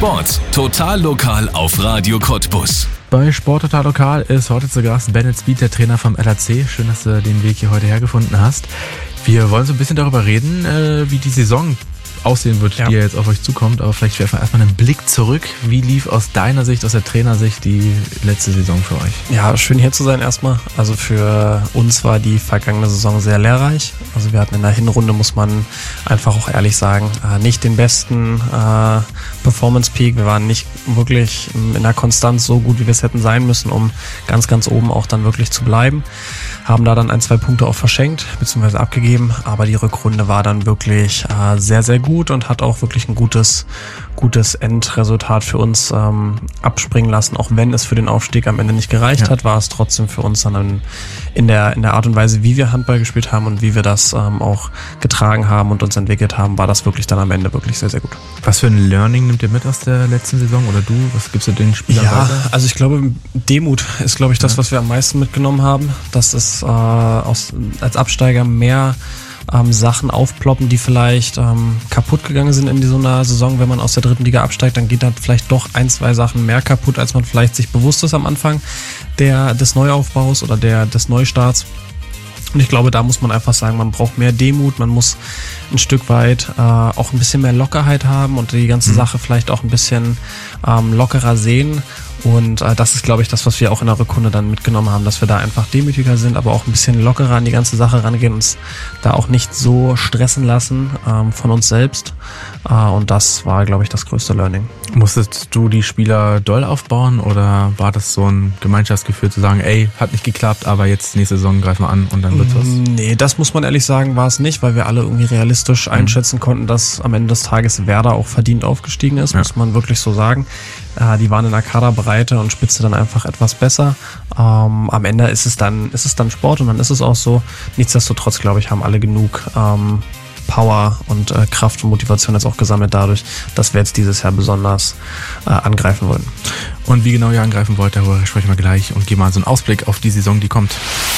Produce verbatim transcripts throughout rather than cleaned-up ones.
Sport total lokal auf Radio Cottbus. Bei Sport total lokal ist heute zu Gast Bennett Speed, der Trainer vom L A C. Schön, dass du den Weg hier heute hergefunden hast. Wir wollen so ein bisschen darüber reden, wie die Saison aussehen wird, ja. die ja jetzt auf euch zukommt. Aber vielleicht werfen wir erstmal einen Blick zurück. Wie lief aus deiner Sicht, aus der Trainersicht die letzte Saison für euch? Ja, schön hier zu sein erstmal. Also für uns war die vergangene Saison sehr lehrreich. Also wir hatten in der Hinrunde, muss man einfach auch ehrlich sagen, nicht den besten äh, Performance-Peak. Wir waren nicht wirklich in der Konstanz so gut, wie wir es hätten sein müssen, um ganz, ganz oben auch dann wirklich zu bleiben. Haben da dann ein, zwei Punkte auch verschenkt, beziehungsweise abgegeben. Aber die Rückrunde war dann wirklich äh, sehr, sehr gut und hat auch wirklich ein gutes, gutes Endresultat für uns ähm, abspringen lassen. Auch wenn es für den Aufstieg am Ende nicht gereicht ja. hat, war es trotzdem für uns dann in der, in der Art und Weise, wie wir Handball gespielt haben und wie wir das ähm, auch getragen haben und uns entwickelt haben, war das wirklich dann am Ende wirklich sehr, sehr gut. Was für ein Learning nimmt ihr mit aus der letzten Saison oder du? Was gibst du den Spielern ja, weiter? Also ich glaube, Demut ist, glaube ich, das, ja. was wir am meisten mitgenommen haben. Dass es äh, aus, als Absteiger mehr ähm, Sachen aufploppen, die vielleicht ähm, kaputt gegangen sind in so einer Saison. Wenn man aus der dritten Liga absteigt, dann geht da vielleicht doch ein, zwei Sachen mehr kaputt, als man vielleicht sich bewusst ist am Anfang der, des Neuaufbaus oder der, des Neustarts. Und ich glaube, da muss man einfach sagen, man braucht mehr Demut, man muss ein Stück weit äh, auch ein bisschen mehr Lockerheit haben und die ganze mhm. Sache vielleicht auch ein bisschen ähm, lockerer sehen. Und äh, das ist, glaube ich, das, was wir auch in der Rückrunde dann mitgenommen haben, dass wir da einfach demütiger sind, aber auch ein bisschen lockerer an die ganze Sache rangehen, uns da auch nicht so stressen lassen ähm, von uns selbst. Äh, und das war, glaube ich, das größte Learning. Musstest du die Spieler doll aufbauen oder war das so ein Gemeinschaftsgefühl zu sagen, ey, hat nicht geklappt, aber jetzt nächste Saison greifen wir an und dann wird's was? Nee, das muss man ehrlich sagen, war es nicht, weil wir alle irgendwie realistisch mhm. einschätzen konnten, dass am Ende des Tages Werder auch verdient aufgestiegen ist, ja. muss man wirklich so sagen. Äh, die waren in der Kaderbreite und Spitze dann einfach etwas besser. Ähm, am Ende ist es dann, ist es dann Sport und dann ist es auch so. Nichtsdestotrotz, glaube ich, haben alle genug ähm, Power und äh, Kraft und Motivation jetzt auch gesammelt dadurch, dass wir jetzt dieses Jahr besonders äh, angreifen wollen. Und wie genau ihr angreifen wollt, darüber sprechen wir gleich und geben mal so einen Ausblick auf die Saison, die kommt.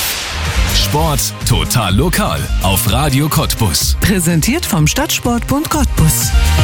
Sport total lokal auf Radio Cottbus. Präsentiert vom Stadtsportbund Cottbus.